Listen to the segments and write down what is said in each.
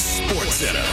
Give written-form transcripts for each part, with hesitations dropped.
Sports Center.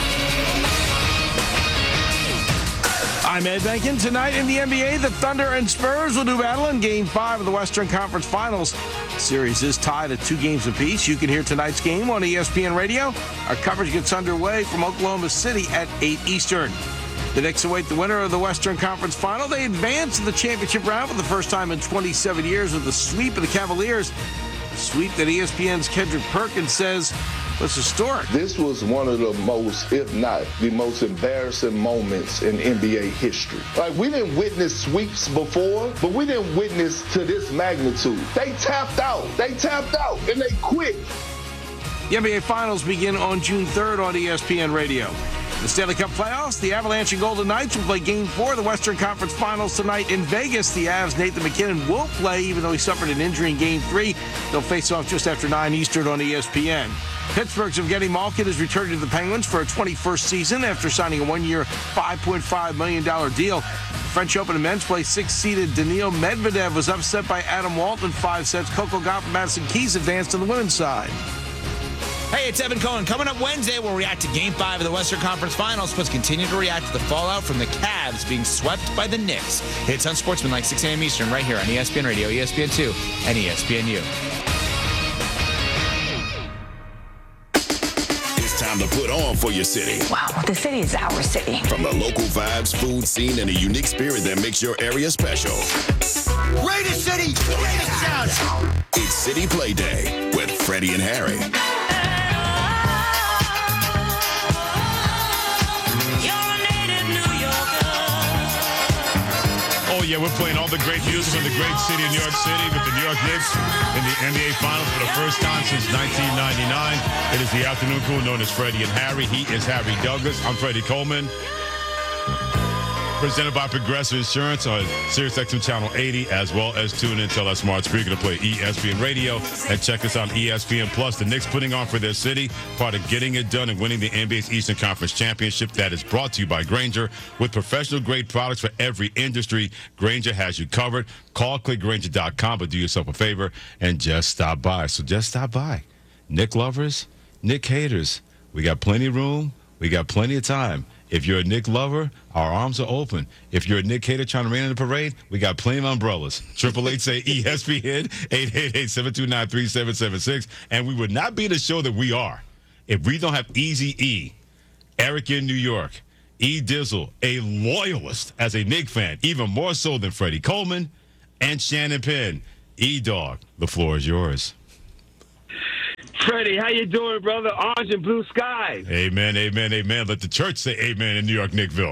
I'm Ed Benkin. Tonight in the NBA, the Thunder and Spurs will do battle in Game 5 of the Western Conference Finals. The series is tied at 2 games apiece. You can hear tonight's game on ESPN Radio. Our coverage gets underway from Oklahoma City at 8 Eastern. The Knicks await the winner of the Western Conference Final. They advance to the championship round for the first time in 27 years with a sweep of the Cavaliers. A sweep that ESPN's Kendrick Perkins says was historic. This was one of the most, if not the most embarrassing moments in NBA history. Like, we didn't witness sweeps before, but we didn't witness to this magnitude. They tapped out, and they quit. The NBA Finals begin on June 3rd on ESPN Radio. The Stanley Cup playoffs, the Avalanche and Golden Knights will play Game 4 of the Western Conference Finals tonight in Vegas. The Avs' Nathan MacKinnon will play, even though he suffered an injury in Game 3. They'll face off just after 9 Eastern on ESPN. Pittsburgh's Evgeny Malkin is returning to the Penguins for a 21st season after signing a one-year, $5.5 million deal. French Open in men's play, 6-seeded Daniil Medvedev was upset by Adam Walton in 5 sets. Coco Gauff and Madison Keys advanced on the women's side. Hey, it's Evan Cohen. Coming up Wednesday, we'll react to Game 5 of the Western Conference Finals, plus continue to react to the fallout from the Cavs being swept by the Knicks. It's Unsportsmanlike, 6 a.m. Eastern, right here on ESPN Radio, ESPN2, and ESPNU. It's time to put on for your city. Wow, the city is our city. From the local vibes, food scene, and a unique spirit that makes your area special. Raider City, Raider Sound. It's City Play Day with Freddie and Harry. Oh, yeah, we're playing all the great music from the great city of New York City with the New York Knicks in the NBA Finals for the first time since 1999. It is the afternoon crew known as Freddie and Harry. He is Harry Douglas. I'm Freddie Coleman. Presented by Progressive Insurance on SiriusXM Channel 80, as well as tune in to our smart speaker to play ESPN Radio and check us on ESPN Plus. The Knicks putting on for their city, part of getting it done and winning the NBA's Eastern Conference Championship. That is brought to you by Grainger. With professional-grade products for every industry, Grainger has you covered. Call clickgrainger.com, but do yourself a favor and just stop by. So just stop by. Knick lovers, Knick haters, we got plenty of room. We got plenty of time. If you're a Knick lover, our arms are open. If you're a Knick hater trying to rain in the parade, we got plenty of umbrellas. 888 say ESPN, 888-729-3776. And we would not be the show that we are if we don't have Easy E, Eric in New York, E Dizzle, a loyalist as a Knick fan, even more so than Freddie Coleman, and Shannon Penn. E-Dog, the floor is yours. Freddie, how you doing, brother? Orange and blue skies. Amen, amen, amen. Let the church say amen in New York, Nickville.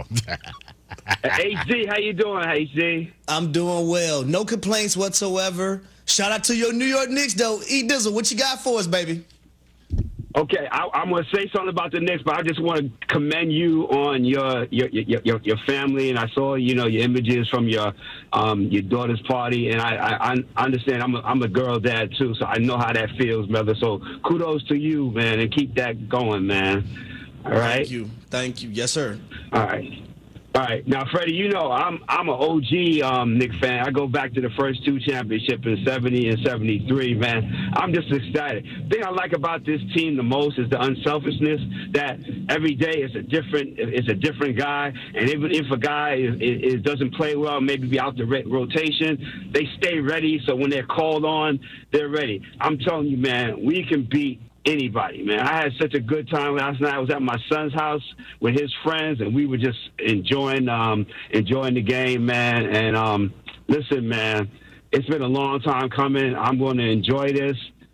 HG, how you doing, HG? I'm doing well. No complaints whatsoever. Shout out to your New York Knicks, though. E Dizzle, what you got for us, baby? Okay, I'm going to say something about the Knicks, but I just want to commend you on your family, and I saw your images from your daughter's party, and I understand I'm a girl dad too, so I know how that feels, brother. So kudos to you, man, and keep that going, man. All right. Thank you. Yes, sir. All right. Now, Freddie, I'm an OG Knicks fan. I go back to the first 2 championships in 70 and 73, man. I'm just excited. The thing I like about this team the most is the unselfishness that every day it's a different guy. And even if a guy doesn't play well, maybe be out the rotation, they stay ready. So when they're called on, they're ready. I'm telling you, man, we can beat anybody, man. I had such a good time last night. I was at my son's house with his friends, and we were just enjoying the game, man. And listen, man, it's been a long time coming. I'm going to enjoy this.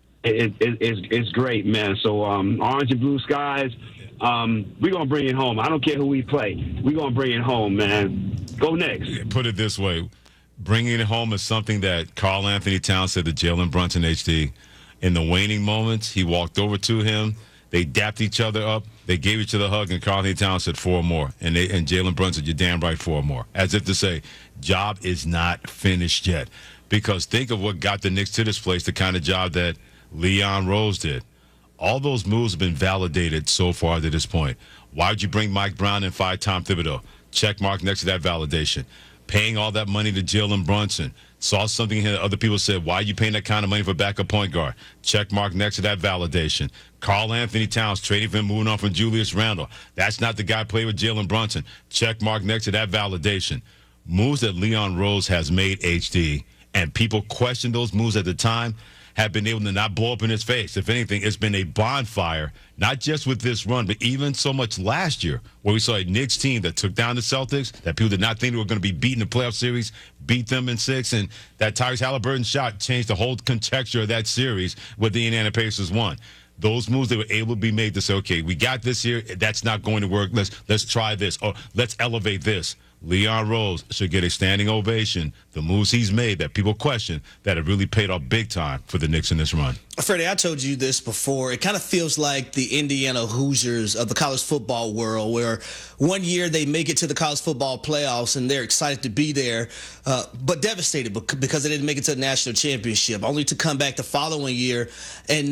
It's great, man. So orange and blue skies, we're going to bring it home. I don't care who we play. We're going to bring it home, man. Go Knicks. Put it this way. Bringing it home is something that Karl Anthony Towns said to Jalen Brunson, HD. In the waning moments, he walked over to him. They dapped each other up. They gave each other a hug, and Karl Anthony Towns said 4 more. And Jalen Brunson, you're damn right, 4 more. As if to say, job is not finished yet. Because think of what got the Knicks to this place, the kind of job that Leon Rose did. All those moves have been validated so far to this point. Why would you bring Mike Brown and fight Tom Thibodeau? Check mark next to that validation. Paying all that money to Jalen Brunson. Saw something here that other people said, why are you paying that kind of money for backup point guard? Check mark next to that validation. Karl Anthony Towns trading for him, moving on from Julius Randle. That's not the guy playing with Jalen Brunson. Check mark next to that validation. Moves that Leon Rose has made, HD, and people questioned those moves at the time, have been able to not blow up in his face. If anything, it's been a bonfire, not just with this run, but even so much last year, where we saw a Knicks team that took down the Celtics, that people did not think they were going to be beating the playoff series, beat them in 6, and that Tyrese Halliburton shot changed the whole contexture of that series with the Indiana Pacers won. Those moves that were able to be made to say, okay, we got this here, that's not going to work, let's try this, or let's elevate this. Leon Rose should get a standing ovation. The moves he's made that people question that have really paid off big time for the Knicks in this run. Freddie, I told you this before. It kind of feels like the Indiana Hoosiers of the college football world, where one year they make it to the college football playoffs and they're excited to be there, but devastated because they didn't make it to the national championship, only to come back the following year and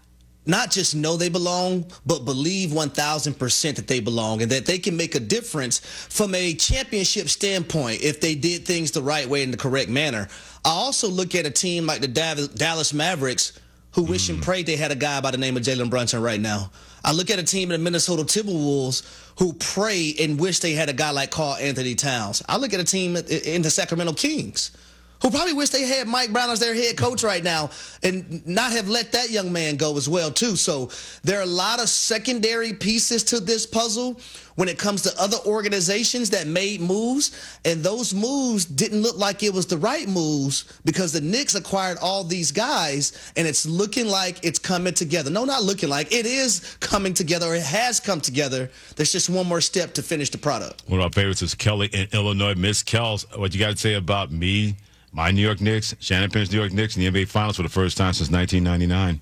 not just know they belong, but believe 1,000% that they belong and that they can make a difference from a championship standpoint if they did things the right way in the correct manner. I also look at a team like the Dallas Mavericks who wish and pray they had a guy by the name of Jalen Brunson right now. I look at a team in the Minnesota Timberwolves who pray and wish they had a guy like Karl Anthony Towns. I look at a team in the Sacramento Kings who probably wish they had Mike Brown as their head coach right now and not have let that young man go as well, too. So there are a lot of secondary pieces to this puzzle when it comes to other organizations that made moves, and those moves didn't look like it was the right moves because the Knicks acquired all these guys, and it's looking like it's coming together. No, not looking like. It is coming together, or it has come together. There's just one more step to finish the product. One of our favorites is Kelly in Illinois. Miss Kels, what you got to say about me, my New York Knicks, Shannon Penn's New York Knicks in the NBA Finals for the first time since 1999?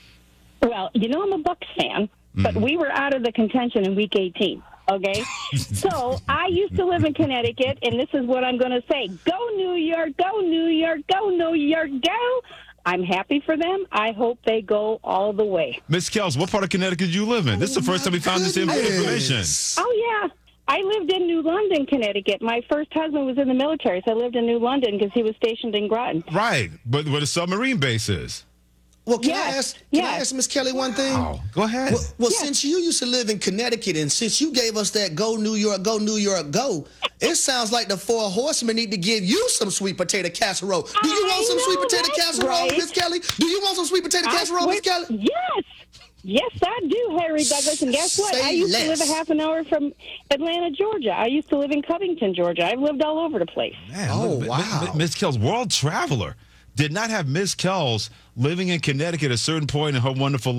Well, I'm a Bucks fan, but we were out of the contention in Week 18, okay? So I used to live in Connecticut, and this is what I'm going to say. Go New York, go New York, go New York, go! I'm happy for them. I hope they go all the way. Miss Kels, what part of Connecticut do you live in? This is the first time we found this information. Oh, yeah. I lived in New London, Connecticut. My first husband was in the military, so I lived in New London because he was stationed in Groton. Right, but where the submarine base is. Well, can I ask Miss Kelly one thing? Oh, go ahead. Well, since you used to live in Connecticut and since you gave us that go New York, go, it sounds like the Four Horsemen need to give you some sweet potato casserole. Do you want some sweet potato casserole, Miss Kelly? Do you want some sweet potato casserole, Miss Kelly? Yes. Yes, I do, Harry Douglas. And guess what? I used to live a half an hour from Atlanta, Georgia. I used to live in Covington, Georgia. I've lived all over the place. Man, wow. Miss Kels, world traveler. Did not have Miss Kels living in Connecticut at a certain point in her wonderful life.